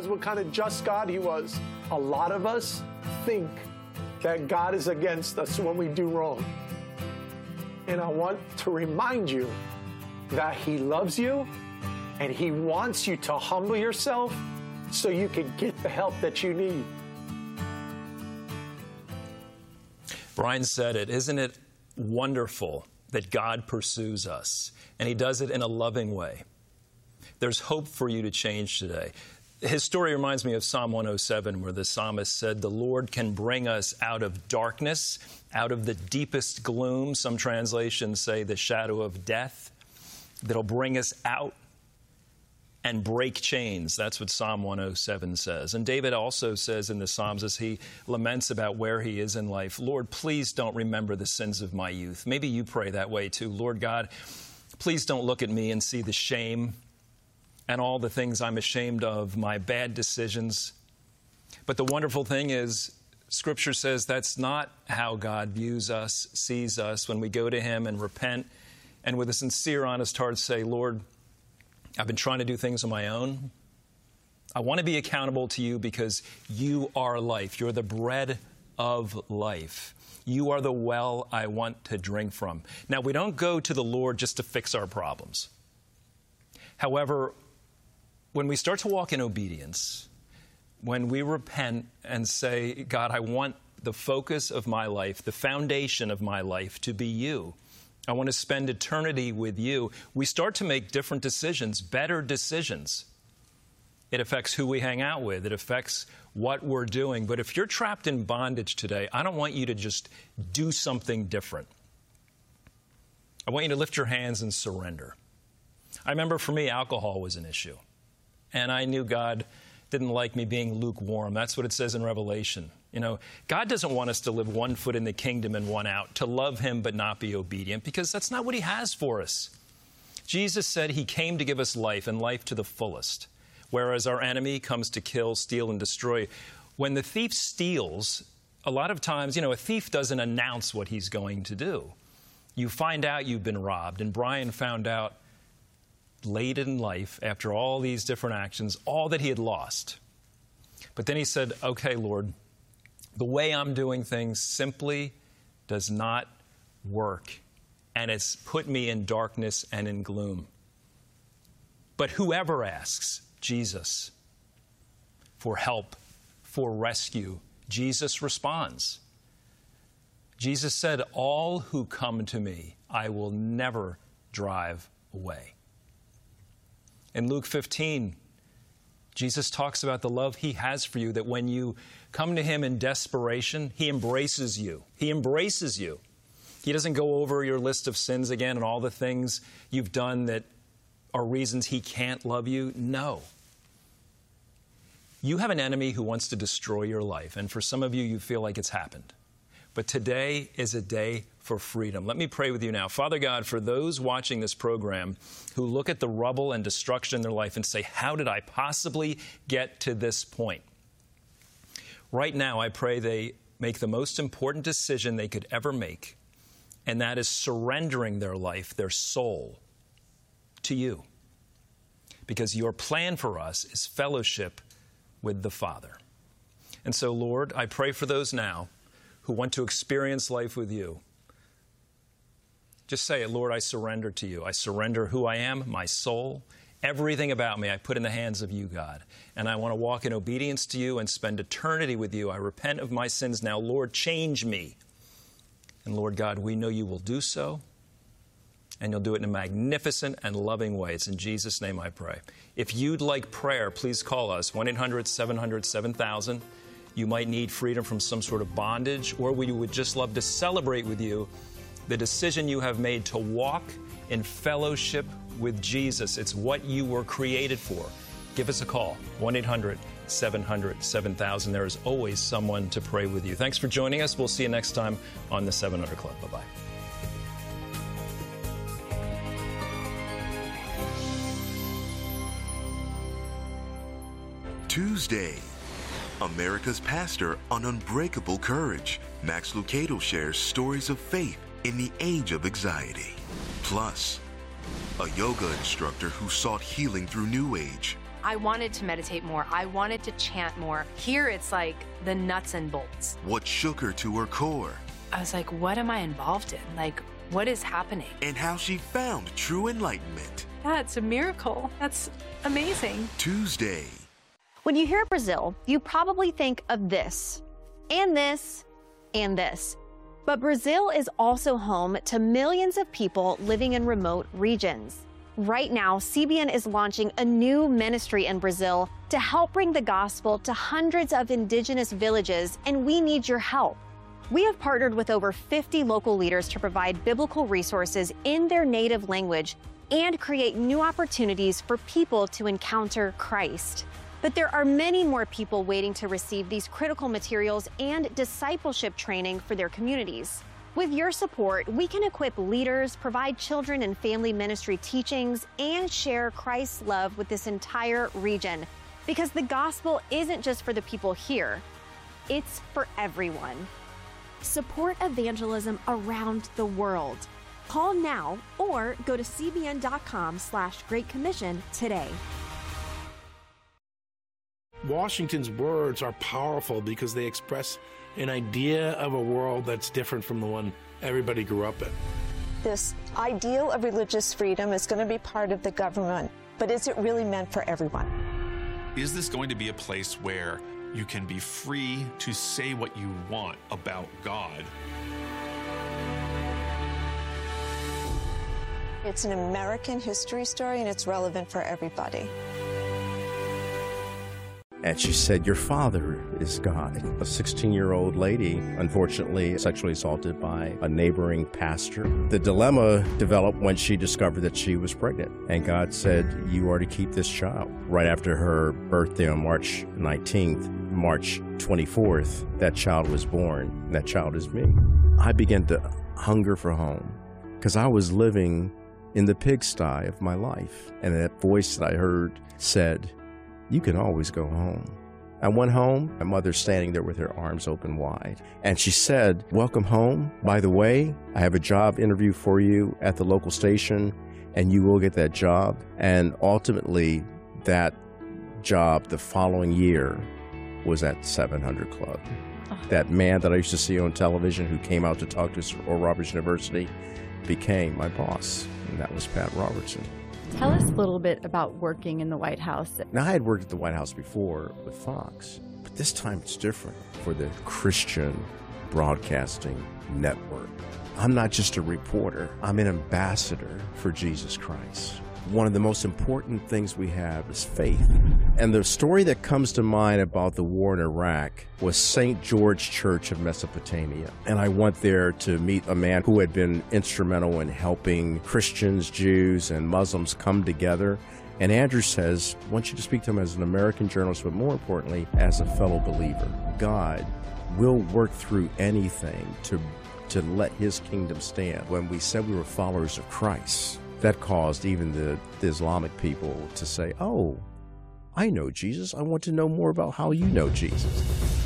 what kind of just God he was. A lot of us think that God is against us when we do wrong. And I want to remind you that he loves you and he wants you to humble yourself so you can get the help that you need. Brian said it. Isn't it wonderful that God pursues us? And he does it in a loving way. There's hope for you to change today. His story reminds me of Psalm 107, where the psalmist said, the Lord can bring us out of darkness, out of the deepest gloom. Some translations say the shadow of death. That'll bring us out and break chains. That's what Psalm 107 says. And David also says in the Psalms, as he laments about where he is in life, Lord, please don't remember the sins of my youth. Maybe you pray that way too. Lord God, please don't look at me and see the shame and all the things I'm ashamed of, my bad decisions. But the wonderful thing is, Scripture says that's not how God views us, sees us, when we go to him and repent and with a sincere, honest heart say, Lord, I've been trying to do things on my own. I want to be accountable to you because you are life. You're the bread of life. You are the well I want to drink from. Now, we don't go to the Lord just to fix our problems. However, when we start to walk in obedience, when we repent and say, God, I want the focus of my life, the foundation of my life to be you. I want to spend eternity with you. We start to make different decisions, better decisions. It affects who we hang out with. It affects what we're doing. But if you're trapped in bondage today, I don't want you to just do something different. I want you to lift your hands and surrender. I remember for me, alcohol was an issue. And I knew God didn't like me being lukewarm. That's what it says in Revelation. You know, God doesn't want us to live one foot in the kingdom and one out, to love him but not be obedient, because that's not what he has for us. Jesus said he came to give us life and life to the fullest, whereas our enemy comes to kill, steal, and destroy. When the thief steals, a lot of times, a thief doesn't announce what he's going to do. You find out you've been robbed, and Brian found out late in life, after all these different actions, all that he had lost. But then he said, okay, Lord, the way I'm doing things simply does not work, and it's put me in darkness and in gloom. But whoever asks Jesus for help, for rescue, Jesus responds. Jesus said, all who come to me, I will never drive away. In Luke 15, Jesus talks about the love he has for you, that when you come to him in desperation, he embraces you. He embraces you. He doesn't go over your list of sins again and all the things you've done that are reasons he can't love you. No. You have an enemy who wants to destroy your life, and for some of you, you feel like it's happened. But today is a day for freedom. Let me pray with you now. Father God, for those watching this program who look at the rubble and destruction in their life and say, how did I possibly get to this point? Right now, I pray they make the most important decision they could ever make, and that is surrendering their life, their soul, to you. Because your plan for us is fellowship with the Father. And so, Lord, I pray for those now who want to experience life with you. Just say it, Lord, I surrender to you. I surrender who I am, my soul, everything about me I put in the hands of you, God. And I want to walk in obedience to you and spend eternity with you. I repent of my sins now. Lord, change me. And Lord God, we know you will do so. And you'll do it in a magnificent and loving way. It's in Jesus' name I pray. If you'd like prayer, please call us, 1-800-700-7000. You might need freedom from some sort of bondage, or we would just love to celebrate with you the decision you have made to walk in fellowship with Jesus. It's what you were created for. Give us a call, 1-800-700-7000. There is always someone to pray with you. Thanks for joining us. We'll see you next time on the 700 Club. Bye-bye. Tuesday, America's pastor on unbreakable courage. Max Lucado shares stories of faith in the age of anxiety. Plus, a yoga instructor who sought healing through New Age. I wanted to meditate more. I wanted to chant more. Here, it's like the nuts and bolts. What shook her to her core. I was like, what am I involved in? Like, what is happening? And how she found true enlightenment. That's a miracle. That's amazing. Tuesday. When you hear Brazil, you probably think of this, and this, and this. But Brazil is also home to millions of people living in remote regions. Right now, CBN is launching a new ministry in Brazil to help bring the gospel to hundreds of indigenous villages, and we need your help. We have partnered with over 50 local leaders to provide biblical resources in their native language and create new opportunities for people to encounter Christ. But there are many more people waiting to receive these critical materials and discipleship training for their communities. With your support, we can equip leaders, provide children and family ministry teachings, and share Christ's love with this entire region. Because the gospel isn't just for the people here, it's for everyone. Support evangelism around the world. Call now or go to cbn.com/Great Commission today. Washington's words are powerful because they express an idea of a world that's different from the one everybody grew up in. This ideal of religious freedom is going to be part of the government, but is it really meant for everyone? Is this going to be a place where you can be free to say what you want about God? It's an American history story, and it's relevant for everybody. And she said, your father is God. A 16-year-old lady, unfortunately, sexually assaulted by a neighboring pastor. The dilemma developed when she discovered that she was pregnant. And God said, you are to keep this child. Right after her birthday on March 19th, March 24th, that child was born. That child is me. I began to hunger for home because I was living in the pigsty of my life. And that voice that I heard said, you can always go home. I went home, my mother standing there with her arms open wide. And she said, welcome home. By the way, I have a job interview for you at the local station, and you will get that job. And ultimately, that job the following year was at 700 Club. That man that I used to see on television who came out to talk to us at Oral Roberts University became my boss, and that was Pat Robertson. Tell us a little bit about working in the White House. Now, I had worked at the White House before with Fox, but this time it's different for the Christian Broadcasting Network. I'm not just a reporter. I'm an ambassador for Jesus Christ. One of the most important things we have is faith. And the story that comes to mind about the war in Iraq was St. George Church of Mesopotamia. And I went there to meet a man who had been instrumental in helping Christians, Jews, and Muslims come together. And Andrew says, I want you to speak to him as an American journalist, but more importantly, as a fellow believer. God will work through anything to let his kingdom stand. When we said we were followers of Christ, that caused even the Islamic people to say, oh, I know Jesus. I want to know more about how you know Jesus.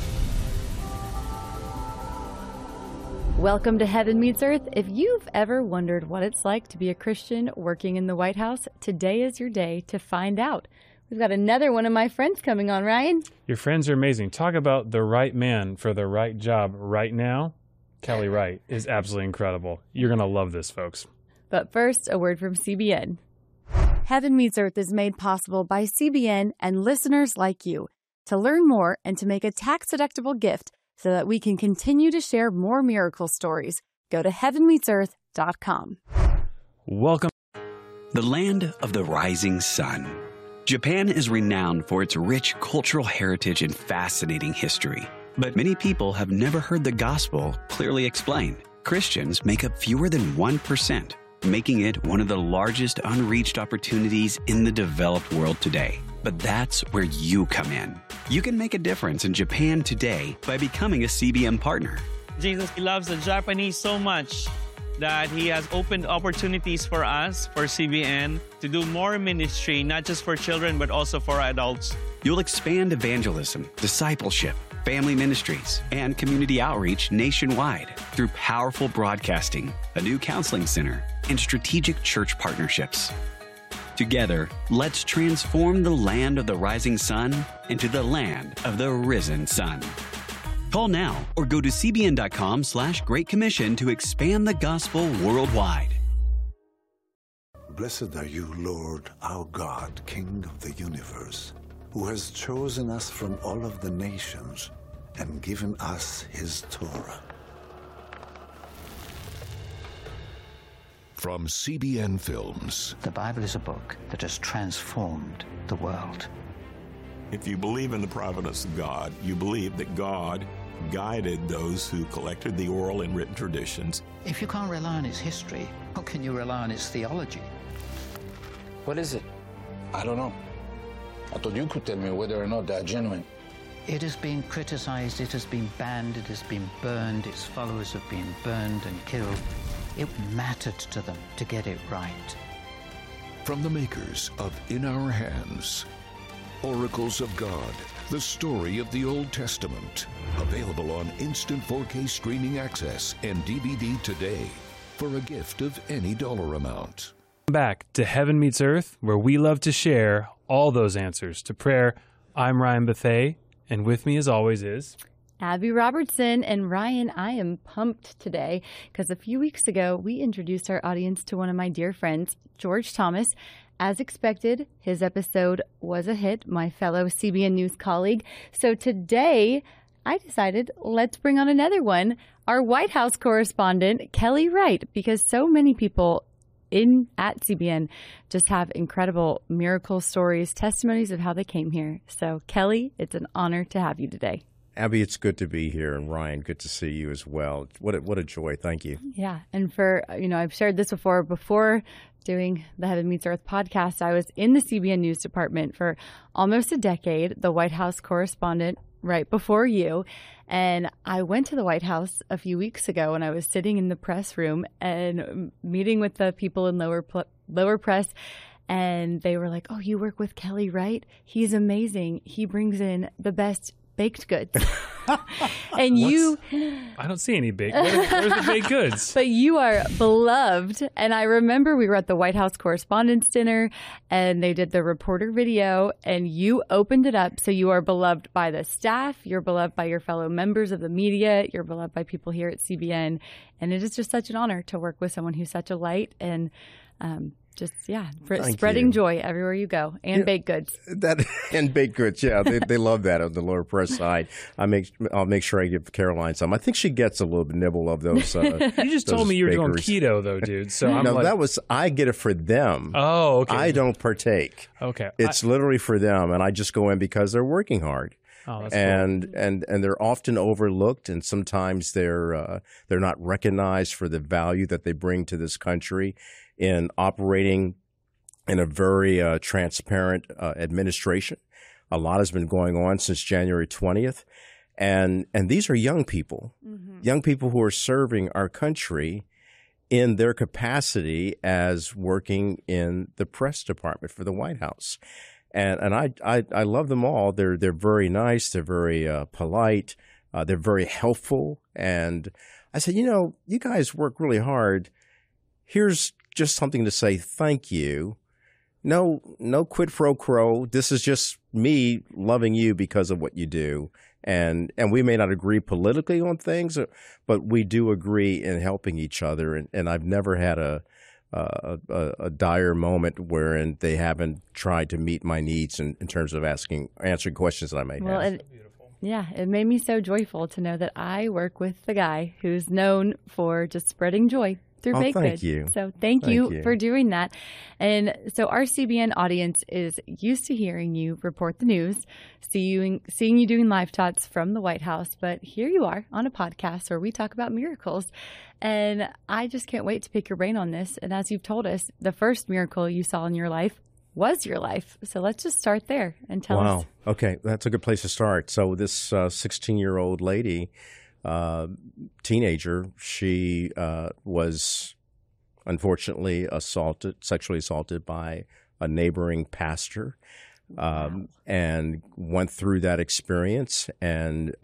Welcome to Heaven Meets Earth. If you've ever wondered what it's like to be a Christian working in the White House, today is your day to find out. We've got another one of my friends coming on, Ryan. Your friends are amazing. Talk about the right man for the right job right now. Kelly Wright is absolutely incredible. You're going to love this, folks. But first, a word from CBN. Heaven Meets Earth is made possible by CBN and listeners like you. To learn more and to make a tax-deductible gift so that we can continue to share more miracle stories, go to heavenmeetsearth.com. Welcome. The land of the rising sun. Japan is renowned for its rich cultural heritage and fascinating history. But many people have never heard the gospel clearly explained. Christians make up fewer than 1%. Making it one of the largest unreached opportunities in the developed world today. But that's where you come in. You can make a difference in Japan today by becoming a CBN partner. Jesus loves the Japanese so much that he has opened opportunities for us, for CBN, to do more ministry, not just for children, but also for adults. You'll expand evangelism, discipleship, family ministries, and community outreach nationwide through powerful broadcasting, a new counseling center, and strategic church partnerships. Together, let's transform the land of the rising sun into the land of the risen sun. Call now or go to cbn.com/Great Commission to expand the gospel worldwide. Blessed are you, Lord, our God, King of the universe, who has chosen us from all of the nations and given us his Torah. From CBN Films. The Bible is a book that has transformed the world. If you believe in the providence of God, you believe that God guided those who collected the oral and written traditions. If you can't rely on its history, how can you rely on its theology? What is it? I don't know. I thought you could tell me whether or not they're genuine. It has been criticized, it has been banned, it has been burned, its followers have been burned and killed. It mattered to them to get it right. From the makers of In Our Hands, Oracles of God, the story of the Old Testament. Available on instant 4K streaming access and DVD today for a gift of any dollar amount. Back to Heaven Meets Earth, where we love to share all those answers to prayer. I'm Ryan Bethea, and with me as always is Abby Robertson. And Ryan, I am pumped today because a few weeks ago we introduced our audience to one of my dear friends, George Thomas. As expected, his episode was a hit, my fellow CBN News colleague. So today I decided let's bring on another one, our White House correspondent, Kelly Wright, because so many people at CBN just have incredible miracle stories, testimonies of how they came here. So Kelly, it's an honor to have you today. Abby, it's good to be here, and Ryan, good to see you as well. What a joy. Thank you. Yeah, and I've shared this before doing the Heaven Meets Earth podcast. I was in the CBN News department for almost a decade, the White House correspondent right before you. And I went to the White House a few weeks ago, and I was sitting in the press room and meeting with the people in lower press. And they were like, "Oh, you work with Kelly Wright? He's amazing. He brings in the best baked goods." And I don't see any baked goods. Where's the baked goods? But you are beloved. And I remember we were at the White House Correspondents' Dinner and they did the reporter video and you opened it up. So you are beloved by the staff. You're beloved by your fellow members of the media. You're beloved by people here at CBN. And it is just such an honor to work with someone who's such a light and spreading joy everywhere you go, and baked goods. And baked goods, yeah, they love that on the lower press side. I'll make sure I give Caroline some. I think she gets a little nibble of those. You just told me you were doing keto, though, dude. So I get it for them. Oh, okay. I don't partake. Okay, it's literally for them, and I just go in because they're working hard. Oh, that's and cool. and they're often overlooked, and sometimes they're not recognized for the value that they bring to this country in operating in a very transparent administration. A lot has been going on since January 20th. And these are young people, young people who are serving our country in their capacity as working in the press department for the White House. And I love them all. They're very nice. They're very polite. They're very helpful. And I said, you guys work really hard. Here's just something to say thank you. No quid pro quo. This is just me loving you because of what you do. And we may not agree politically on things, but we do agree in helping each other. And I've never had a dire moment wherein they haven't tried to meet my needs in terms of answering questions that I may have. Yeah, it made me so joyful to know that I work with the guy who's known for just spreading joy through baked goods. You. So thank you for doing that. And so our CBN audience is used to hearing you report the news, seeing you doing live tots from the White House, but here you are on a podcast where we talk about miracles. And I just can't wait to pick your brain on this. And as you've told us, the first miracle you saw in your life was your life. So let's just start there and tell us. Wow. Okay, that's a good place to start. So this 16-year-old lady, teenager, she was unfortunately sexually assaulted by a neighboring pastor, and went through that experience and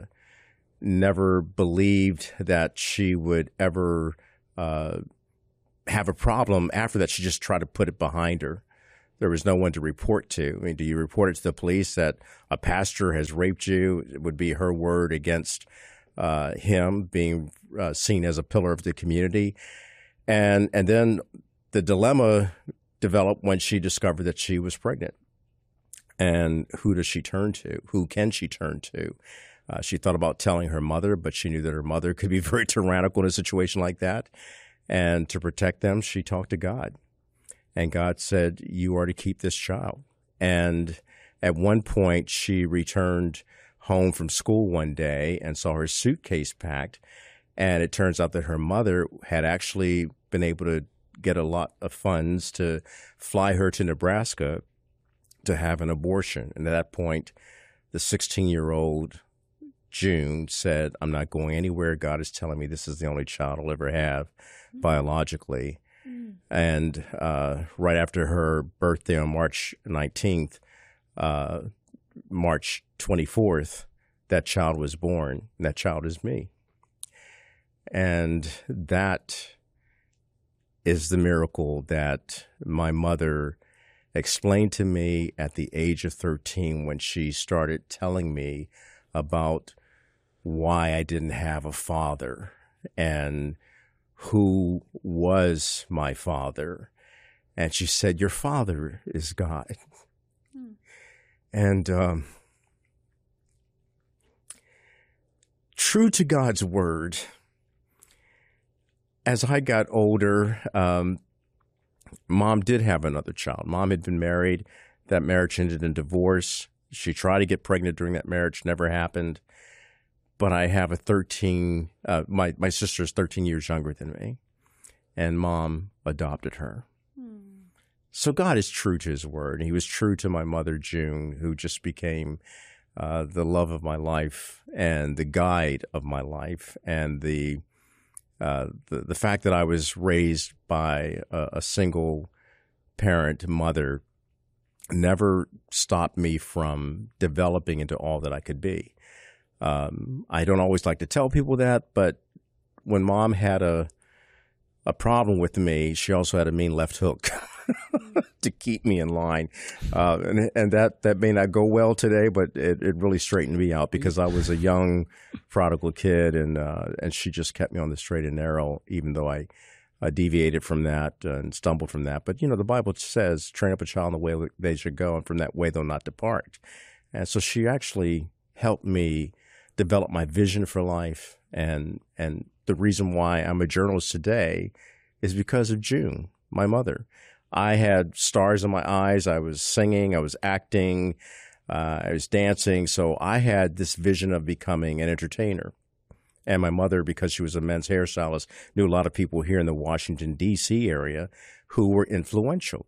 never believed that she would ever have a problem after that. She just tried to put it behind her. There was no one to report to. I mean, do you report it to the police that a pastor has raped you? It would be her word against him being seen as a pillar of the community. And then the dilemma developed when she discovered that she was pregnant. And who does she turn to? Who can she turn to? She thought about telling her mother, but she knew that her mother could be very tyrannical in a situation like that. And to protect them, she talked to God. And God said, you are to keep this child. And at one point, she returned home from school one day and saw her suitcase packed. And it turns out that her mother had actually been able to get a lot of funds to fly her to Nebraska to have an abortion. And at that point, the 16-year-old June said, I'm not going anywhere. God is telling me this is the only child I'll ever have biologically. And right after her birthday on March 19th, March 24th, that child was born. And that child is me. And that is the miracle that my mother explained to me at the age of 13 when she started telling me about why I didn't have a father and who was my father. And she said, your father is God. And true to God's word, as I got older, Mom did have another child. Mom had been married. That marriage ended in divorce. She tried to get pregnant during that marriage, never happened. But I have my sister's 13 years younger than me, and Mom adopted her. So God is true to his word. He was true to my mother, June, who just became the love of my life and the guide of my life. And the fact that I was raised by a single parent mother never stopped me from developing into all that I could be. I don't always like to tell people that, but when Mom had a problem with me, she also had a mean left hook to keep me in line. And that may not go well today, but it really straightened me out because I was a young prodigal kid, and she just kept me on the straight and narrow, even though I deviated from that and stumbled from that. But, the Bible says, train up a child in the way they should go, and from that way they'll not depart. And so she actually helped me develop my vision for life. And the reason why I'm a journalist today is because of June, my mother. I had stars in my eyes. I was singing, I was acting, I was dancing. So I had this vision of becoming an entertainer. And my mother, because she was a men's hairstylist, knew a lot of people here in the Washington, D.C. area who were influential.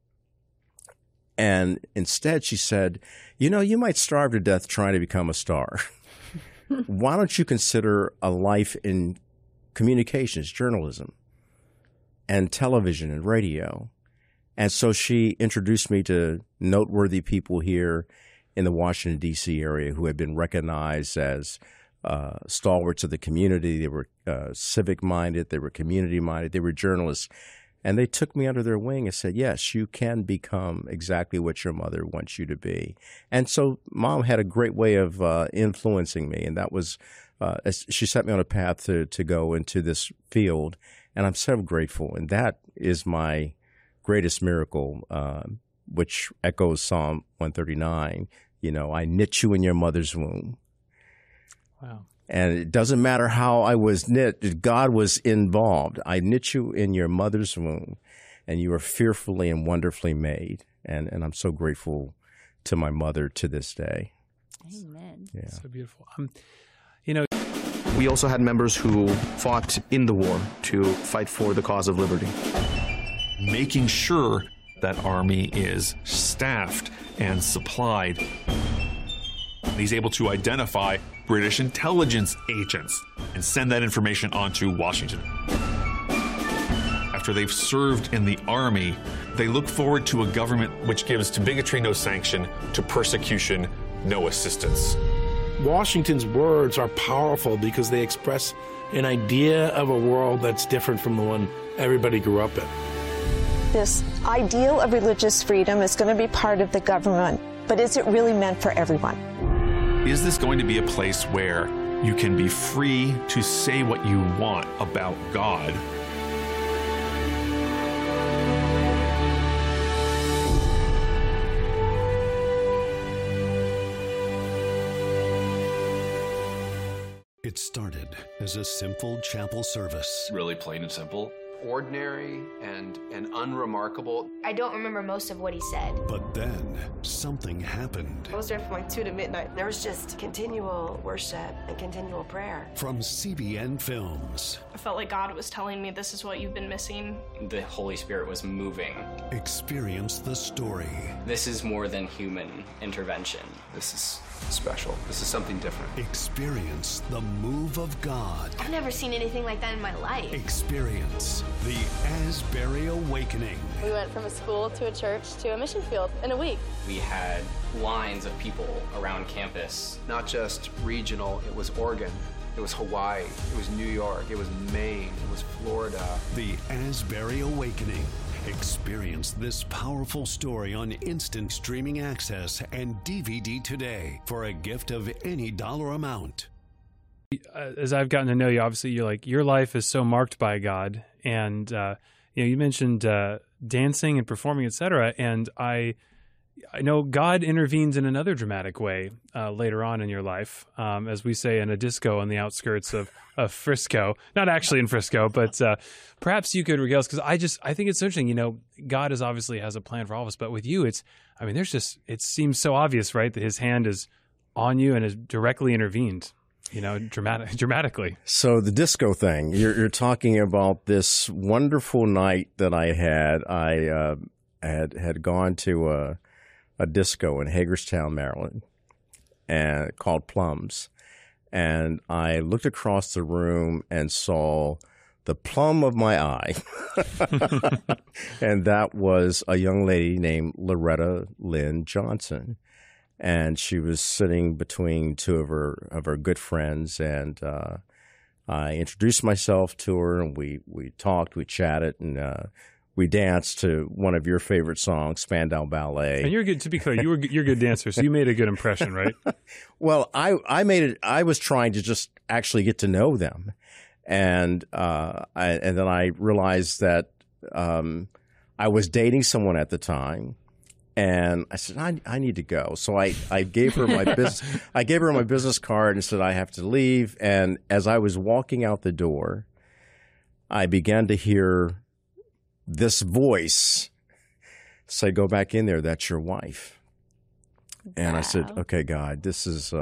And instead she said, you might starve to death trying to become a star. Why don't you consider a life in communications, journalism, and television and radio? And so she introduced me to noteworthy people here in the Washington, D.C. area who had been recognized as stalwarts of the community. They were civic-minded. They were community-minded. They were journalists. And they took me under their wing and said, yes, you can become exactly what your mother wants you to be. And so Mom had a great way of influencing me. And that was, she set me on a path to go into this field. And I'm so grateful. And that is my greatest miracle, which echoes Psalm 139. I knit you in your mother's womb. Wow. And it doesn't matter how I was knit, God was involved. I knit you in your mother's womb, and you are fearfully and wonderfully made. And I'm so grateful to my mother to this day. Amen. Yeah. So beautiful. We also had members who fought in the war to fight for the cause of liberty. Making sure that army is staffed and supplied. He's able to identify British intelligence agents and send that information on to Washington. After they've served in the army, they look forward to a government which gives to bigotry no sanction, to persecution no assistance. Washington's words are powerful because they express an idea of a world that's different from the one everybody grew up in. This ideal of religious freedom is going to be part of the government, but is it really meant for everyone? Is this going to be a place where you can be free to say what you want about God? It started as a simple chapel service. Really plain and simple. Ordinary and unremarkable. I don't remember most of what he said. But then something happened. I was there from like 2 to midnight. There was just continual worship and continual prayer. From CBN Films. I felt like God was telling me, this is what you've been missing. The Holy Spirit was moving. Experience the story. This is more than human intervention. This is special. This is something different. Experience the move of God. I've never seen anything like that in my life. Experience the Asbury Awakening. We went from a school to a church to a mission field in a week. We had lines of people around campus. Not just regional, it was Oregon, it was Hawaii, it was New York, it was Maine, it was Florida. The Asbury Awakening. Experience this powerful story on instant streaming access and DVD today for a gift of any dollar amount. As I've gotten to know you, obviously your life is so marked by God, and you mentioned dancing and performing, etc. And I know God intervenes in another dramatic way later on in your life, as we say, in a disco on the outskirts of Frisco. Not actually in Frisco, but perhaps you could regale us, because I think it's interesting. God obviously has a plan for all of us, but with you, it seems so obvious, right, that His hand is on you and has directly intervened. Dramatically. So the disco thing, you're talking about this wonderful night that I had. I had gone to a disco in Hagerstown, Maryland, and called Plums. And I looked across the room and saw the plum of my eye. And that was a young lady named Loretta Lynn Johnson. And she was sitting between two of her good friends, and I introduced myself to her, and we talked, we chatted, and we danced to one of your favorite songs, Spandau Ballet. And you're good. To be clear, you're a good dancer, so you made a good impression, right? Well, I made it. I was trying to just actually get to know them, and then I realized that I was dating someone at the time. And I said, I need to go. So I gave her my business card and said, I have to leave. And as I was walking out the door, I began to hear this voice say, go back in there. That's your wife. Wow. And I said, okay, God, this is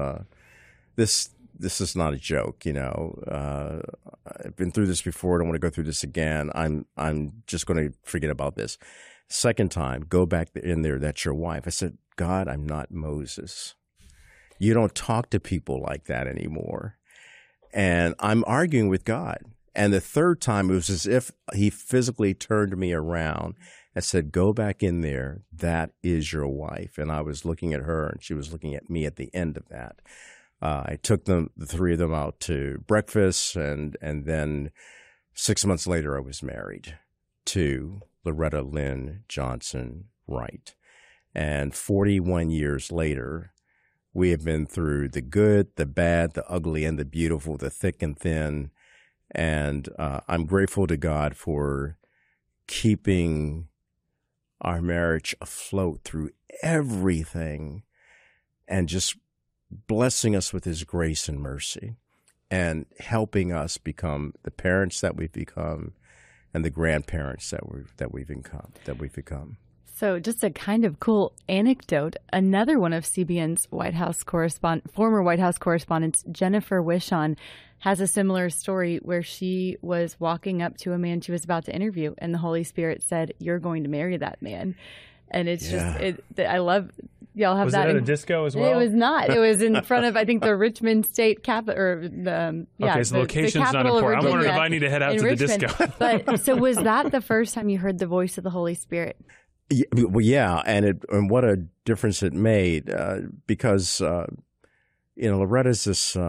not a joke. I've been through this before. I don't want to go through this again. I'm just going to forget about this. Second time, go back in there. That's your wife. I said, God, I'm not Moses. You don't talk to people like that anymore. And I'm arguing with God. And the third time, it was as if He physically turned me around and said, go back in there. That is your wife. And I was looking at her, and she was looking at me at the end of that. I took the three of them out to breakfast, and then 6 months later, I was married to Loretta Lynn Johnson Wright. And 41 years later, we have been through the good, the bad, the ugly, and the beautiful, the thick and thin. And I'm grateful to God for keeping our marriage afloat through everything and just blessing us with His grace and mercy and helping us become the parents that we've become and the grandparents that we've become. So just a kind of cool anecdote. Another one of CBN's former White House correspondents, Jennifer Wishon, has a similar story where she was walking up to a man she was about to interview, and the Holy Spirit said, "You're going to marry that man." And it's I love y'all have was that. Was it at a disco as well? It was not. It was in front of, I think, the Richmond State Capitol, or the okay, so the location's not important. I'm wondering if I need to head out to Richmond. The disco. But so was that the first time you heard the voice of the Holy Spirit? Yeah, and what a difference it made because Loretta's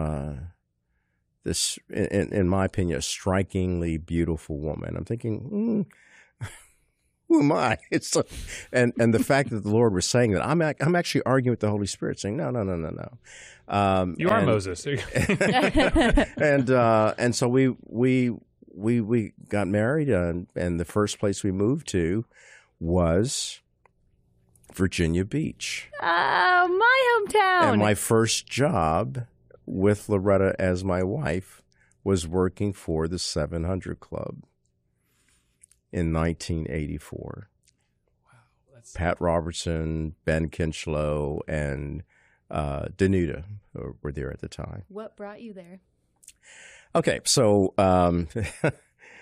this in my opinion a strikingly beautiful woman. I'm thinking, who am I? It's and the fact that the Lord was saying that, I'm actually arguing with the Holy Spirit, saying, no. You are Moses. and so we got married, and the first place we moved to was Virginia Beach. Oh, my hometown. And my first job with Loretta as my wife was working for the 700 Club in 1984. Wow, Pat Robertson, Ben Kinchlow, and Danuta were there at the time. What brought you there? Okay, so the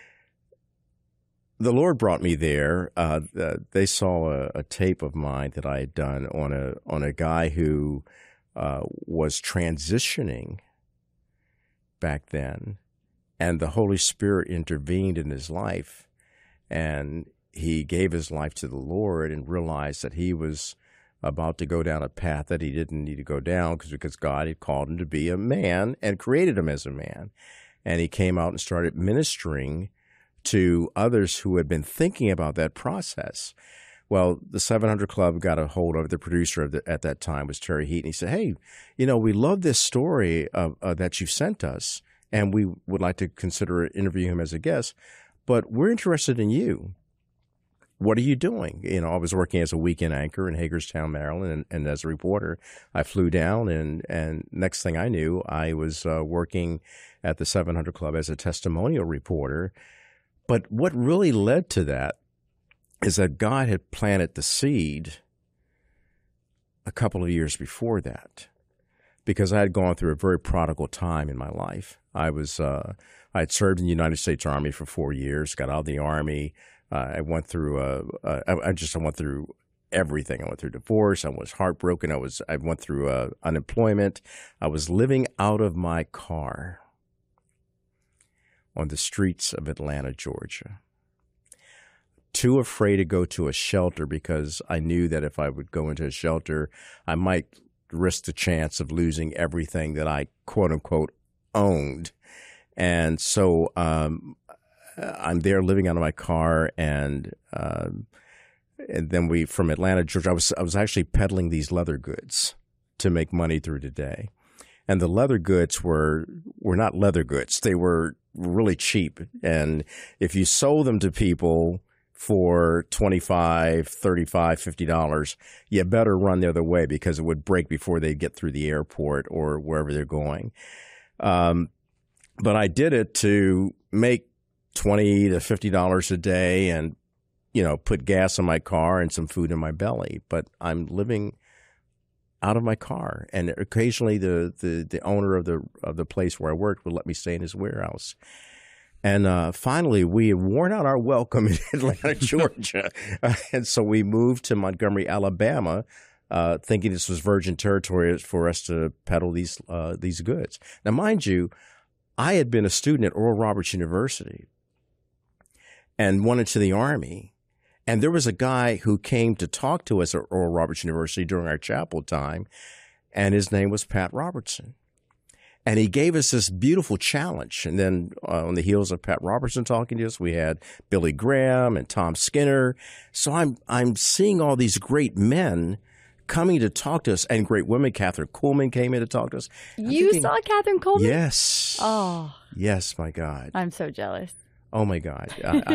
Lord brought me there. They saw a tape of mine that I had done on a guy who was transitioning back then, and the Holy Spirit intervened in his life. And he gave his life to the Lord and realized that he was about to go down a path that he didn't need to go down because God had called him to be a man and created him as a man. And he came out and started ministering to others who had been thinking about that process. Well, the 700 Club got a hold of the producer at that time was Terry Heaton. He said, hey, we love this story that you sent us, and we would like to consider interviewing him as a guest. But we're interested in you. What are you doing? I was working as a weekend anchor in Hagerstown, Maryland, and as a reporter. I flew down, and next thing I knew, I was working at the 700 Club as a testimonial reporter. But what really led to that is that God had planted the seed a couple of years before that, because I had gone through a very prodigal time in my life. I had served in the United States Army for 4 years, got out of the Army. I went through I went through everything. I went through divorce. I was heartbroken. I went through unemployment. I was living out of my car on the streets of Atlanta, Georgia. Too afraid to go to a shelter because I knew that if I would go into a shelter, I might risk the chance of losing everything that I, quote unquote, owned. And so I'm there living out of my car, and then from Atlanta, Georgia, I was actually peddling these leather goods to make money through the day. And the leather goods were not leather goods. They were really cheap. And if you sold them to people for $25, $35, $50, you better run the other way because it would break before they get through the airport or wherever they're going. But I did it to make $20 to $50 a day and, put gas in my car and some food in my belly. But I'm living out of my car. And occasionally the owner of the place where I worked would let me stay in his warehouse. And finally, we had worn out our welcome in Atlanta, Georgia. And so we moved to Montgomery, Alabama, thinking this was virgin territory for us to peddle these goods. Now, mind you, I had been a student at Oral Roberts University and went into the Army. And there was a guy who came to talk to us at Oral Roberts University during our chapel time, and his name was Pat Robertson. And he gave us this beautiful challenge. And then on the heels of Pat Robertson talking to us, we had Billy Graham and Tom Skinner. So I'm seeing all these great men coming to talk to us, and great women. Catherine Kuhlman came in to talk to us. You saw Catherine Kuhlman? Yes. Oh. Yes, my God. I'm so jealous. Oh my God.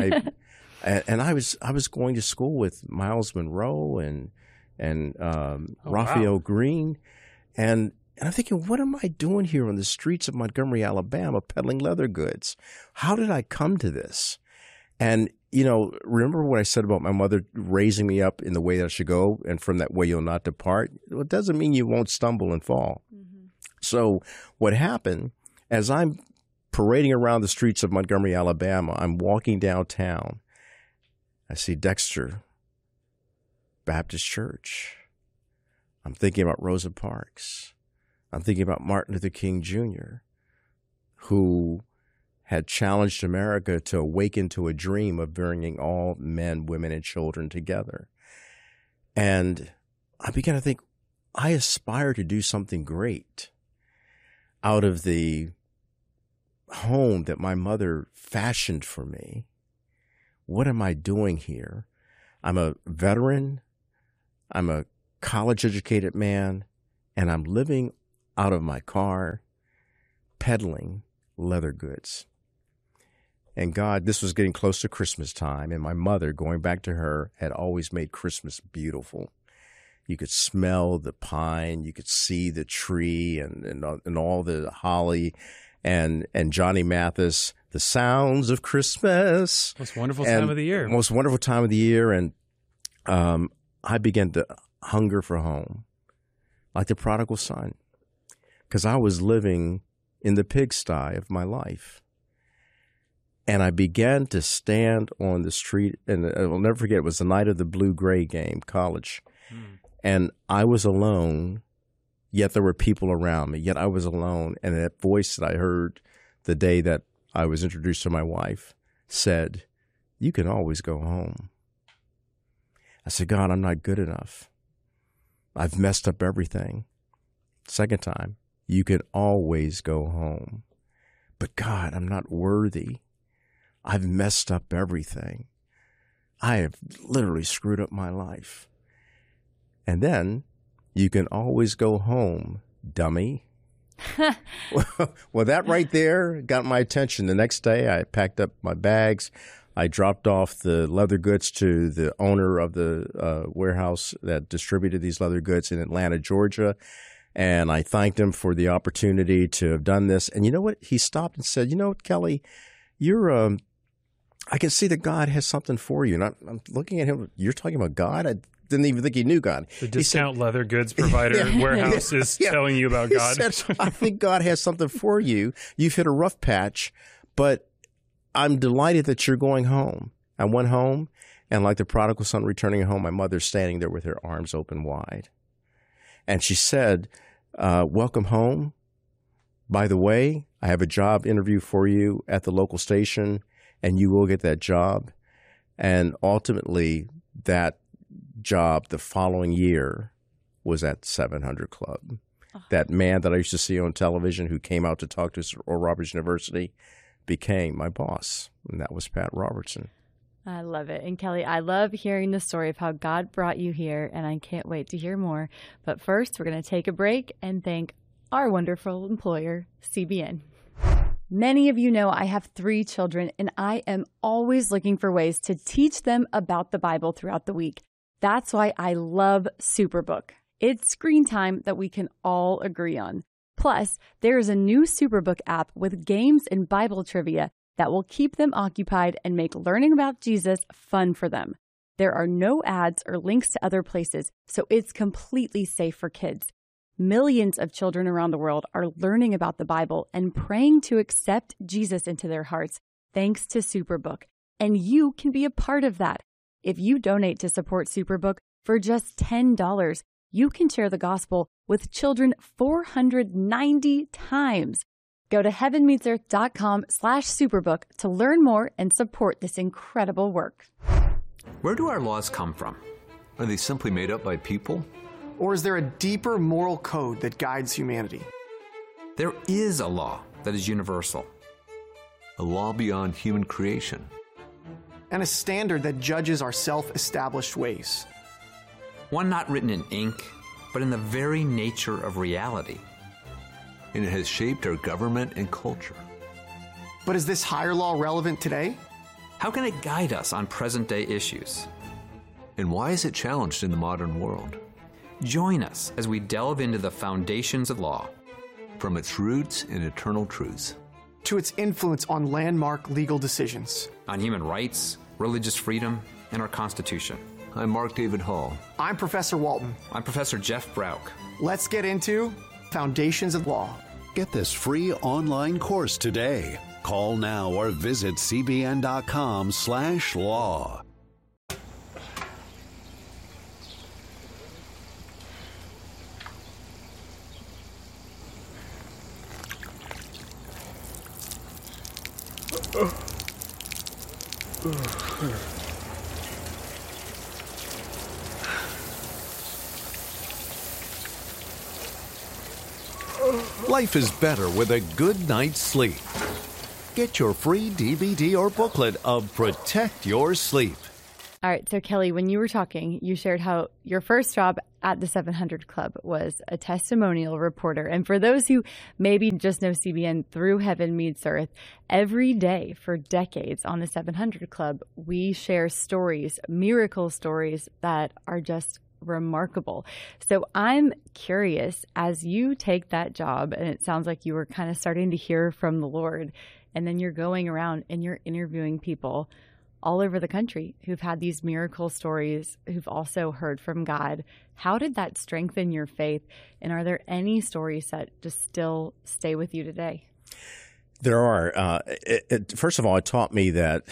I was going to school with Miles Monroe and Raphael Green, and I'm thinking, what am I doing here on the streets of Montgomery, Alabama, peddling leather goods? How did I come to this? And remember what I said about my mother raising me up in the way that I should go, and from that way you'll not depart? Well, it doesn't mean you won't stumble and fall. Mm-hmm. So what happened, as I'm parading around the streets of Montgomery, Alabama, I'm walking downtown. I see Dexter Baptist Church. I'm thinking about Rosa Parks. I'm thinking about Martin Luther King Jr., who had challenged America to awaken to a dream of bringing all men, women, and children together. And I began to think, I aspire to do something great out of the home that my mother fashioned for me. What am I doing here? I'm a veteran. I'm a college-educated man, and I'm living out of my car, peddling leather goods. And God, this was getting close to Christmas time, and my mother, going back to her, had always made Christmas beautiful. You could smell the pine, you could see the tree and all the holly, and Johnny Mathis, the sounds of Christmas. Most wonderful time of the year. Most wonderful time of the year, and I began to hunger for home, like the prodigal son, because I was living in the pigsty of my life. And I began to stand on the street, and I'll never forget, it was the night of the blue-gray game, college. And I was alone, yet there were people around me, yet I was alone. And that voice that I heard the day that I was introduced to my wife said, "You can always go home." I said, "God, I'm not good enough. I've messed up everything." Second time, "You can always go home." But God, I'm not worthy. I've messed up everything. I have literally screwed up my life. And then, "You can always go home, dummy." Well, that right there got my attention. The next day, I packed up my bags. I dropped off the leather goods to the owner of the warehouse that distributed these leather goods in Atlanta, Georgia. And I thanked him for the opportunity to have done this. And you know what? He stopped and said, "You know what, Kelly, you're I can see that God has something for you." And I'm looking at him. "You're talking about God? I didn't even think he knew God." The discount leather goods provider warehouse is telling you about God. He said, "I think God has something for you. You've hit a rough patch, but I'm delighted that you're going home." I went home, and like the prodigal son returning home, my mother's standing there with her arms open wide. And she said, "Welcome home. By the way, I have a job interview for you at the local station, and you will get that job." And ultimately, that job the following year was at 700 Club. That man that I used to see on television who came out to talk to us at Oral Roberts University became my boss, and that was Pat Robertson. I love it. And Kelly, I love hearing the story of how God brought you here, and I can't wait to hear more. But first, we're going to take a break and thank our wonderful employer, CBN. Many of you know I have 3 children, and I am always looking for ways to teach them about the Bible throughout the week. That's why I love Superbook. It's screen time that we can all agree on. Plus, there is a new Superbook app with games and Bible trivia that will keep them occupied and make learning about Jesus fun for them. There are no ads or links to other places, so it's completely safe for kids. Millions of children around the world are learning about the Bible and praying to accept Jesus into their hearts, thanks to Superbook. And you can be a part of that. If you donate to support Superbook for just $10, you can share the gospel with children 490 times. Go to heavenmeetsearth.com/superbook to learn more and support this incredible work. Where do our laws come from? Are they simply made up by people? Or is there a deeper moral code that guides humanity? There is a law that is universal. A law beyond human creation. And a standard that judges our self-established ways. One not written in ink, but in the very nature of reality. And it has shaped our government and culture. But is this higher law relevant today? How can it guide us on present-day issues? And why is it challenged in the modern world? Join us as we delve into the foundations of law. From its roots and eternal truths. To its influence on landmark legal decisions. On human rights, religious freedom, and our Constitution. I'm Mark David Hall. I'm Professor Walton. I'm Professor Jeff Brauch. Let's get into Foundations of Law. Get this free online course today. Call now or visit cbn.com/law. Life is better with a good night's sleep. Get your free DVD or booklet of Protect Your Sleep. All right. So, Kelly, when you were talking, you shared how your first job at the 700 Club was a testimonial reporter. And for those who maybe just know CBN through Heaven Meets Earth, every day for decades on the 700 Club, we share stories, miracle stories that are just remarkable. So I'm curious, as you take that job, and it sounds like you were kind of starting to hear from the Lord, and then you're going around and you're interviewing people all over the country who've had these miracle stories, who've also heard from God. How did that strengthen your faith? And are there any stories that just still stay with you today? There are. First of all, it taught me that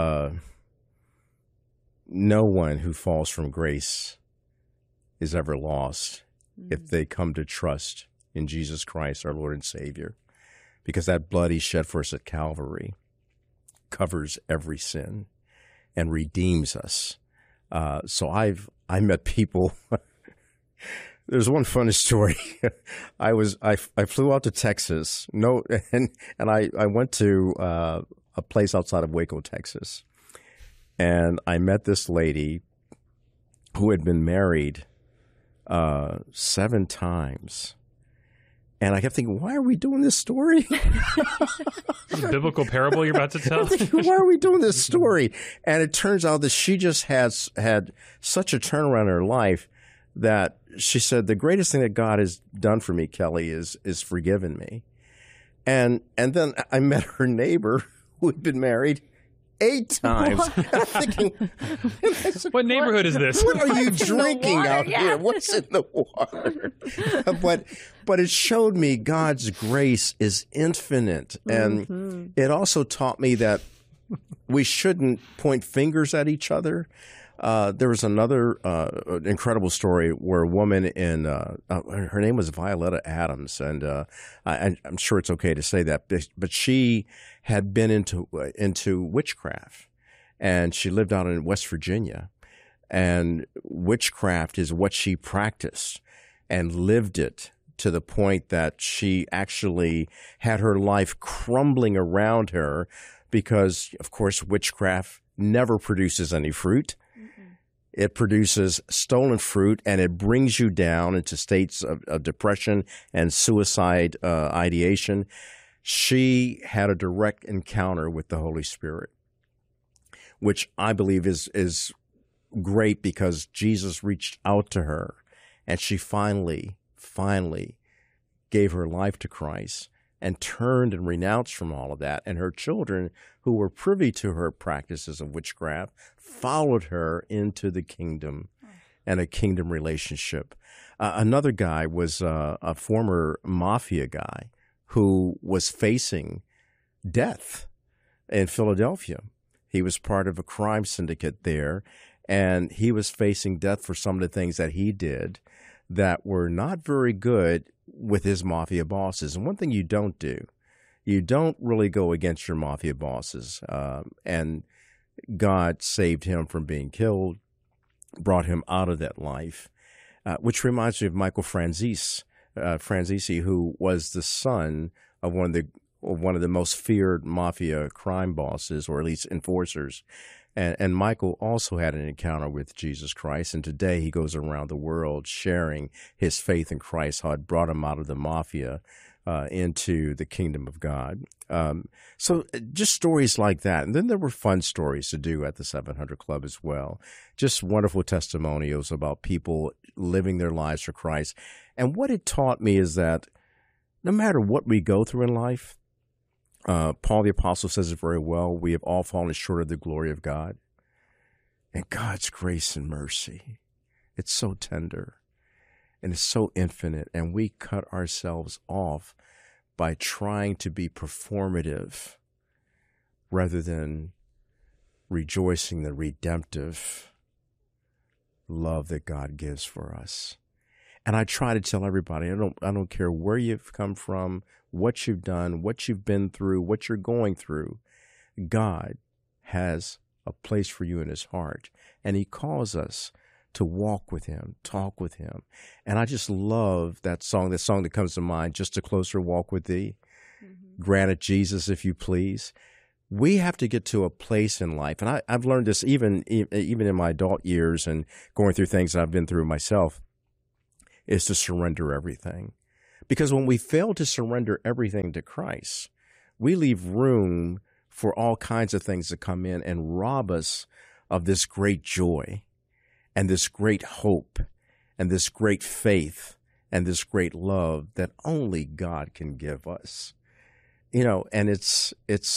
no one who falls from grace is ever lost if they come to trust in Jesus Christ, our Lord and Savior, because that blood he shed for us at Calvary covers every sin and redeems us. So I met people. There's one funny story. I flew out to Texas. And I went to a place outside of Waco, Texas, and I met this lady who had been married 7 times. And I kept thinking, why are we doing this story? The biblical parable you're about to tell? Why are we doing this story? And it turns out that she just had such a turnaround in her life that she said, the greatest thing that God has done for me, Kelly, is forgiven me. And then I met her neighbor who had been married 8 times. I'm thinking, what neighborhood is this? What are you drinking out here? What's in the water? But it showed me God's grace is infinite. And it also taught me that we shouldn't point fingers at each other. There was another incredible story where a woman her name was Violetta Adams, and I'm sure it's okay to say that, but she had been into witchcraft, and she lived out in West Virginia, and witchcraft is what she practiced and lived it to the point that she actually had her life crumbling around her because, of course, witchcraft never produces any fruit. It produces stolen fruit, and it brings you down into states of depression and suicide ideation. She had a direct encounter with the Holy Spirit, which I believe is great because Jesus reached out to her, and she finally gave her life to Christ and turned and renounced from all of that. And her children, who were privy to her practices of witchcraft, followed her into the kingdom and a kingdom relationship. Another guy was a former mafia guy who was facing death in Philadelphia. He was part of a crime syndicate there, and he was facing death for some of the things that he did that were not very good with his mafia bosses. And one thing you don't do, you don't really go against your mafia bosses. And God saved him from being killed, brought him out of that life, which reminds me of Michael Franzese, who was the son of one of the most feared mafia crime bosses, or at least enforcers. And Michael also had an encounter with Jesus Christ, and today he goes around the world sharing his faith in Christ, how it brought him out of the mafia into the kingdom of God. So just stories like that. And then there were fun stories to do at the 700 Club as well. Just wonderful testimonials about people living their lives for Christ. And what it taught me is that no matter what we go through in life, Paul the Apostle says it very well, we have all fallen short of the glory of God. And God's grace and mercy, it's so tender and it's so infinite, and we cut ourselves off by trying to be performative rather than rejoicing the redemptive love that God gives for us. And I try to tell everybody, I don't care where you've come from, what you've done, what you've been through, what you're going through. God has a place for you in his heart, and he calls us to walk with him, talk with him. And I just love that song that comes to mind, Just a Closer Walk with Thee. Mm-hmm. Granted, Jesus, if you please. we have to get to a place in life, and I've learned this even in my adult years and going through things that I've been through myself, is to surrender everything. Because when we fail to surrender everything to Christ, we leave room for all kinds of things to come in and rob us of this great joy and this great hope and this great faith and this great love that only God can give us. And it's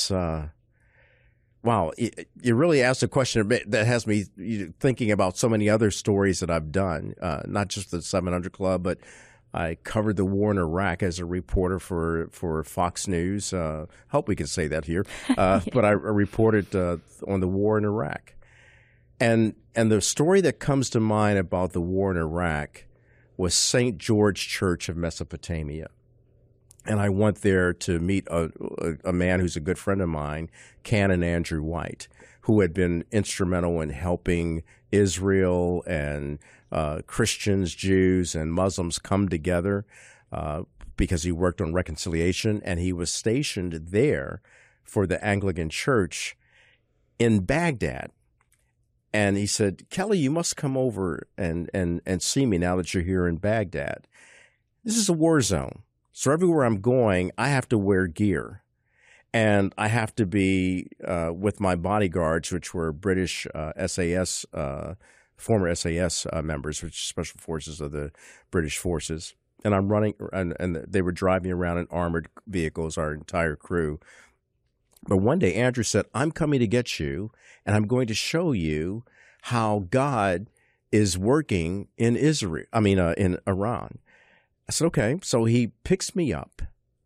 wow, you really asked a question that has me thinking about so many other stories that I've done, not just the 700 Club, but I covered the war in Iraq as a reporter for Fox News. Hope we can say that here. But I reported on the war in Iraq. And the story that comes to mind about the war in Iraq was St. George Church of Mesopotamia. And I went there to meet a man who's a good friend of mine, Canon Andrew White, who had been instrumental in helping Israel and Christians, Jews, and Muslims come together because he worked on reconciliation, and he was stationed there for the Anglican Church in Baghdad. And he said, Kelly, you must come over and see me now that you're here in Baghdad. This is a war zone. So everywhere I'm going, I have to wear gear. And I have to be with my bodyguards, which were British SAS, former SAS members, which are Special Forces of the British Forces. And I'm running, and they were driving around in armored vehicles, our entire crew. But one day, Andrew said, I'm coming to get you, and I'm going to show you how God is working in in Iran. I said, okay. So he picks me up,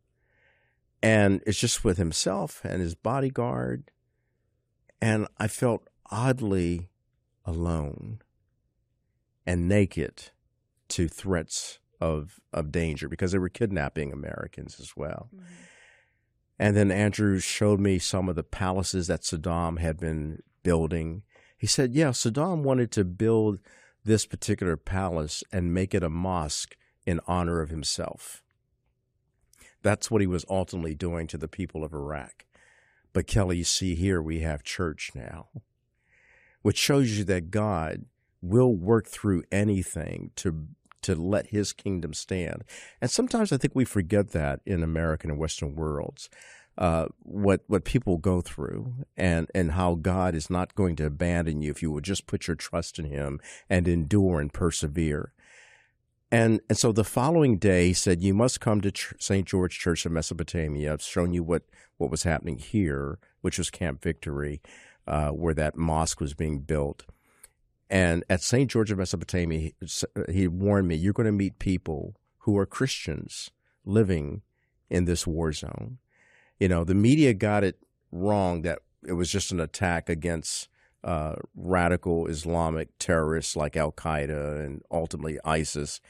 and it's just with himself and his bodyguard. And I felt oddly alone and naked to threats of danger because they were kidnapping Americans as well. Mm-hmm. And then Andrew showed me some of the palaces that Saddam had been building. He said, yeah, Saddam wanted to build this particular palace and make it a mosque in honor of himself. That's what he was ultimately doing to the people of Iraq. But Kelly, you see here we have church now, which shows you that God will work through anything to let his kingdom stand. And sometimes I think we forget that in American and Western worlds, what people go through and how God is not going to abandon you if you will just put your trust in him and endure and persevere. And so the following day, he said, you must come to St. George Church of Mesopotamia. I've shown you what was happening here, which was Camp Victory, where that mosque was being built. And at St. George of Mesopotamia, he warned me, you're going to meet people who are Christians living in this war zone. The media got it wrong that it was just an attack against radical Islamic terrorists like Al-Qaeda and ultimately ISIS.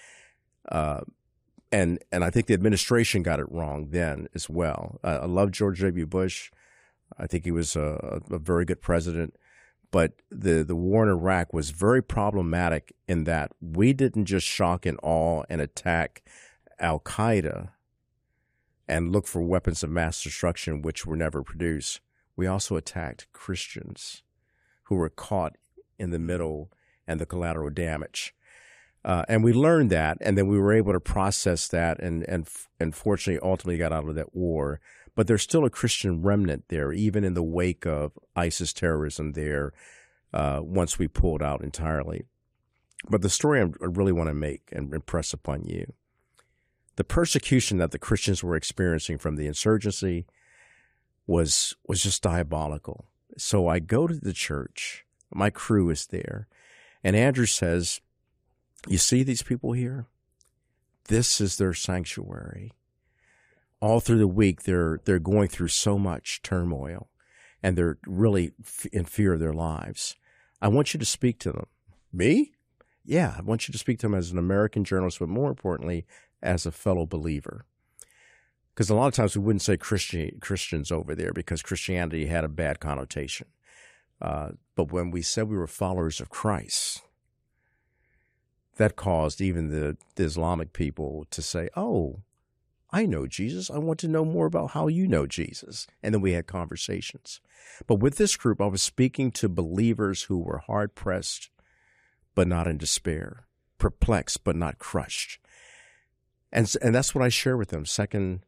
And I think the administration got it wrong then as well. I love George W. Bush. I think he was a very good president. But the war in Iraq was very problematic in that we didn't just shock and awe and attack Al-Qaeda and look for weapons of mass destruction, which were never produced. We also attacked Christians who were caught in the middle and the collateral damage. And we learned that, and then we were able to process that and fortunately ultimately got out of that war. But there's still a Christian remnant there, even in the wake of ISIS terrorism there, once we pulled out entirely. But the story I really want to make and impress upon you, the persecution that the Christians were experiencing from the insurgency was just diabolical. So I go to the church, my crew is there, and Andrew says, you see these people here? This is their sanctuary. All through the week, they're going through so much turmoil, and they're really in fear of their lives. I want you to speak to them. Me? Yeah, I want you to speak to them as an American journalist, but more importantly, as a fellow believer. Because a lot of times we wouldn't say Christians over there because Christianity had a bad connotation. But when we said we were followers of Christ, that caused even the Islamic people to say, oh, I know Jesus. I want to know more about how you know Jesus. And then we had conversations. But with this group, I was speaking to believers who were hard-pressed, but not in despair, perplexed, but not crushed. And that's what I share with them, 2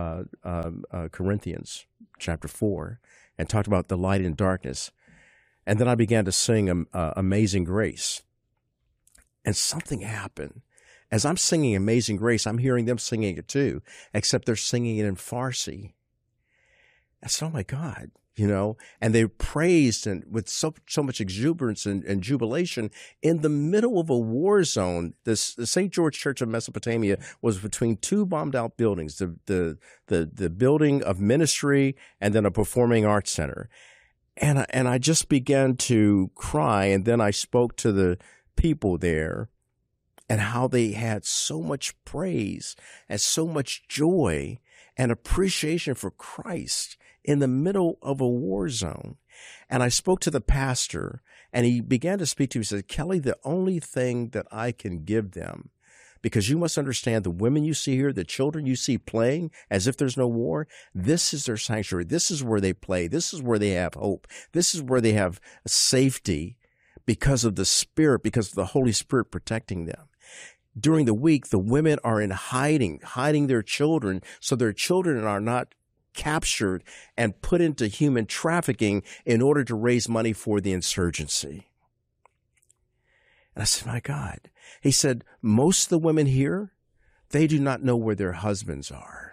Corinthians chapter 4, and talked about the light and darkness. And then I began to sing Amazing Grace. And something happened. As I'm singing Amazing Grace, I'm hearing them singing it too, except they're singing it in Farsi. I said, oh my God, and they praised and with so much exuberance and jubilation in the middle of a war zone. The St. George Church of Mesopotamia was between two bombed out buildings, the building of ministry and then a performing arts center. And I just began to cry, and then I spoke to the people there and how they had so much praise and so much joy and appreciation for Christ in the middle of a war zone. And I spoke to the pastor, and he began to speak to me. He said, Kelly, the only thing that I can give them, because you must understand the women you see here, the children you see playing as if there's no war, this is their sanctuary. This is where they play. This is where they have hope. This is where they have safety because of the Spirit, because of the Holy Spirit protecting them. During the week, the women are in hiding their children, so their children are not captured and put into human trafficking in order to raise money for the insurgency. And I said, my God. He said, most of the women here, they do not know where their husbands are.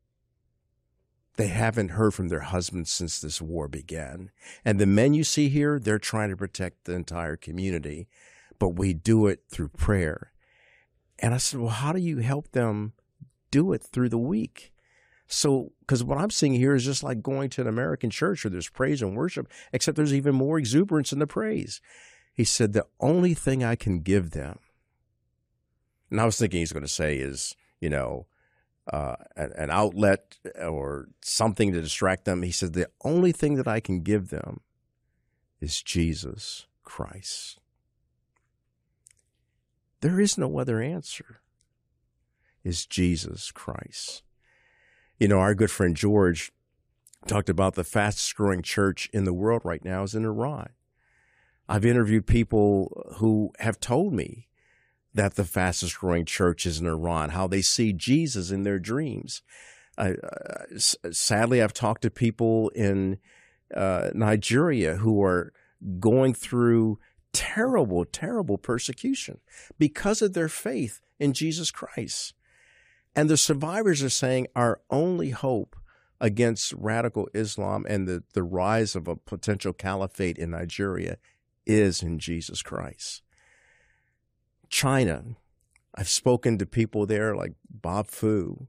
They haven't heard from their husbands since this war began. And the men you see here, they're trying to protect the entire community, but we do it through prayer. And I said, well, how do you help them do it through the week? So, because what I'm seeing here is just like going to an American church where there's praise and worship, except there's even more exuberance in the praise. He said, the only thing I can give them, and I was thinking he's going to say is, an outlet or something to distract them. He said, the only thing that I can give them is Jesus Christ. There is no other answer. Is Jesus Christ. Our good friend George talked about the fastest growing church in the world right now is in Iran. I've interviewed people who have told me that the fastest growing church is in Iran, how they see Jesus in their dreams. Sadly, I've talked to people in Nigeria who are going through terrible, terrible persecution because of their faith in Jesus Christ. And the survivors are saying our only hope against radical Islam and the rise of a potential caliphate in Nigeria is in Jesus Christ. China, I've spoken to people there like Bob Fu,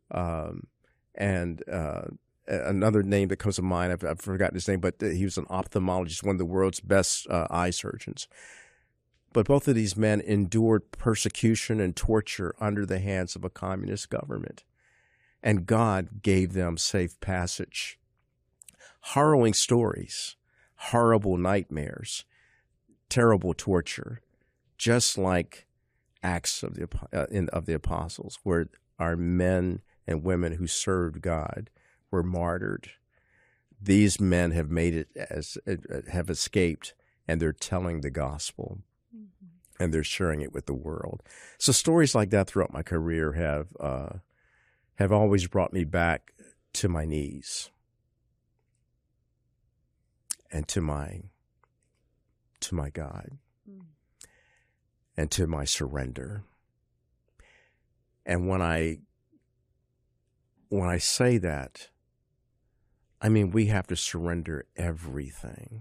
and another name that comes to mind, I've forgotten his name, but he was an ophthalmologist, one of the world's best eye surgeons. But both of these men endured persecution and torture under the hands of a communist government. And God gave them safe passage. Harrowing stories, horrible nightmares, terrible torture, just like Acts of the Apostles, where our men and women who served God were martyred. These men have made it, have escaped, and they're telling the gospel. And they're sharing it with the world. So stories like that throughout my career have always brought me back to my knees and to my God and to my surrender. And when I say that, I mean we have to surrender everything.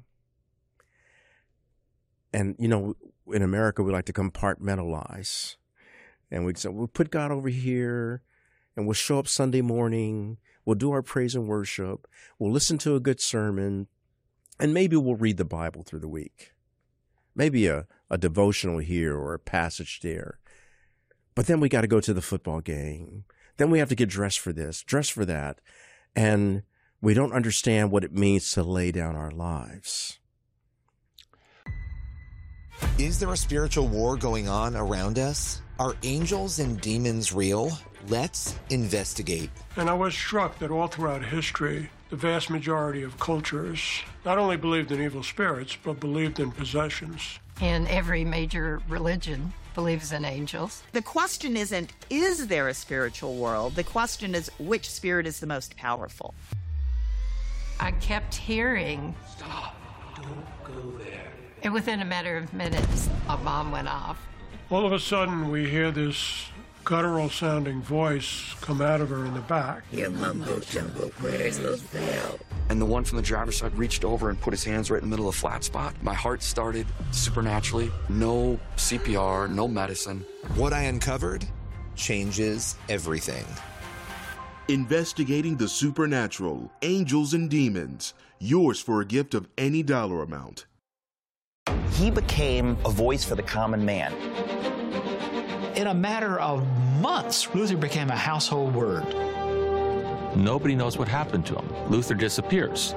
And in America, we like to compartmentalize. And we say, we'll put God over here, and we'll show up Sunday morning. We'll do our praise and worship. We'll listen to a good sermon. And maybe we'll read the Bible through the week. Maybe a devotional here or a passage there. But then we got to go to the football game. Then we have to get dressed for this, dressed for that. And we don't understand what it means to lay down our lives. Is there a spiritual war going on around us? Are angels and demons real? Let's investigate. And I was struck that all throughout history, the vast majority of cultures not only believed in evil spirits, but believed in possessions. And every major religion believes in angels. The question isn't, is there a spiritual world? The question is, which spirit is the most powerful? I kept hearing, "Stop, don't go there." and within a matter of minutes, a bomb went off. All of a sudden, we hear this guttural-sounding voice come out of her in the back. Your mumbo-jumbo prayers will fail. And the one from the driver's side reached over and put his hands right in the middle of the flat spot. My heart started supernaturally. No CPR, no medicine. What I uncovered changes everything. Investigating the supernatural, angels and demons. Yours for a gift of any dollar amount. He became a voice for the common man. In a matter of months, Luther became a household word. Nobody knows what happened to him. Luther disappears.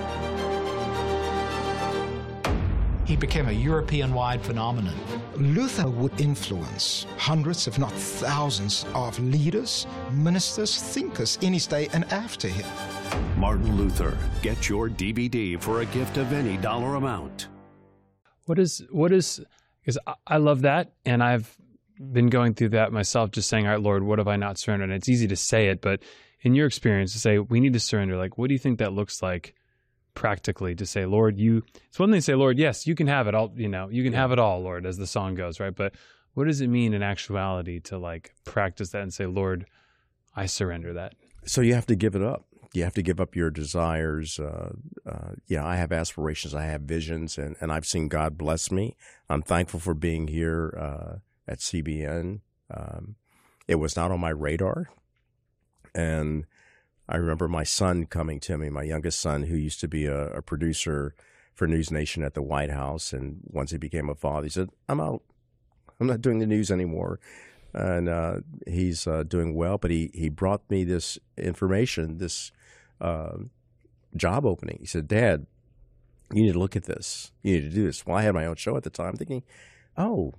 He became a European-wide phenomenon. Luther would influence hundreds, if not thousands, of leaders, ministers, thinkers in his day and after him. Martin Luther. Get your DVD for a gift of any dollar amount. What is, because I love that, and I've been going through that myself, just saying, all right, Lord, what have I not surrendered? And it's easy to say it, but in your experience, to say, we need to surrender, like, what do you think that looks like practically to say, Lord, it's one thing to say, Lord, yes, you can have it all, you can have it all, Lord, as the song goes, right? But what does it mean in actuality to like practice that and say, Lord, I surrender that? So you have to give it up. You have to give up your desires. I have aspirations. I have visions, and I've seen God bless me. I'm thankful for being here at CBN. It was not on my radar. And I remember my son coming to me, my youngest son, who used to be a producer for News Nation at the White House. And once he became a father, he said, I'm out. I'm not doing the news anymore. And he's doing well. But he brought me this information, this job opening. He said, Dad, you need to look at this. You need to do this. Well, I had my own show at the time, thinking, oh,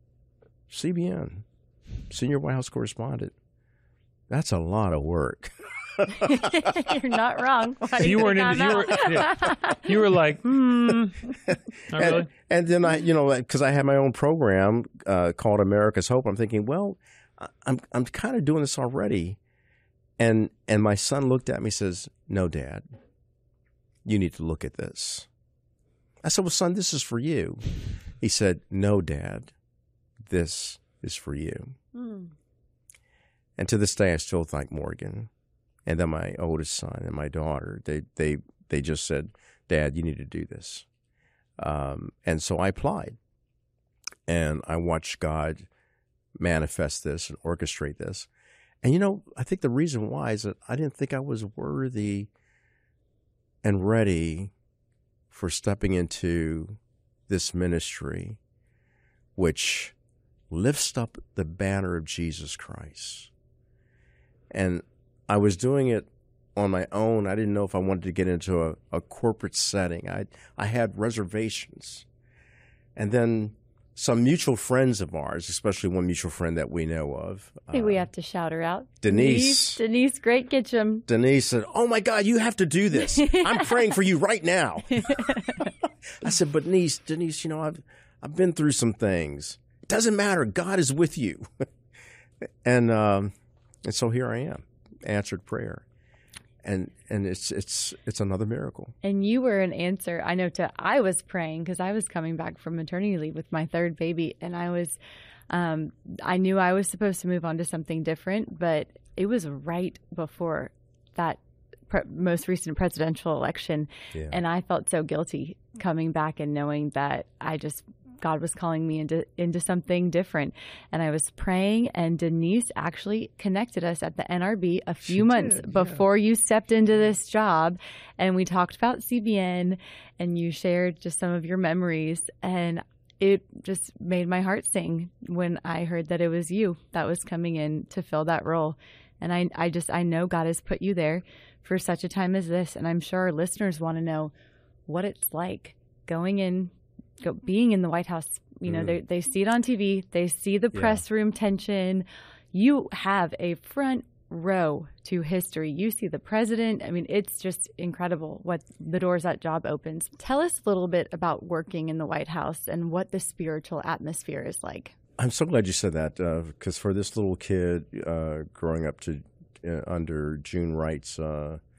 CBN, Senior White House Correspondent. That's a lot of work. You're not wrong. You weren't you were like, not really. And then because I had my own program called America's Hope, I'm thinking, well, I'm kind of doing this already. And my son looked at me and says, no, Dad, you need to look at this. I said, well, son, this is for you. He said, no, Dad, this is for you. Mm. And to this day, I still thank Morgan. And then my oldest son and my daughter, they just said, Dad, you need to do this. And so I applied. And I watched God manifest this and orchestrate this. And, I think the reason why is that I didn't think I was worthy and ready for stepping into this ministry, which lifts up the banner of Jesus Christ. And I was doing it on my own. I didn't know if I wanted to get into a corporate setting. I had reservations. And then some mutual friends of ours, especially one mutual friend that we know of. I think we have to shout her out. Denise Great Kitchen. Denise said, oh, my God, you have to do this. I'm praying for you right now. I said, but Denise, I've been through some things. It doesn't matter. God is with you. And so here I am, answered prayer. And it's another miracle. And you were an answer. I know I was praying because I was coming back from maternity leave with my third baby, and I knew I was supposed to move on to something different, but it was right before that most recent presidential election, and I felt so guilty coming back and knowing that God was calling me into something different. And I was praying, and Denise actually connected us at the NRB a few months before you stepped into this job. And we talked about CBN, and you shared just some of your memories. And it just made my heart sing when I heard that it was you that was coming in to fill that role. And I know God has put you there for such a time as this. And I'm sure our listeners want to know what it's like being in the White House You know, they see it on TV. They see the press room tension. You have a front row to history. You see the president. I mean, it's just incredible what the doors that job opens. Tell us a little bit about working in the White House and what the spiritual atmosphere is like. I'm so glad you said that, because for this little kid growing up to under June Wright's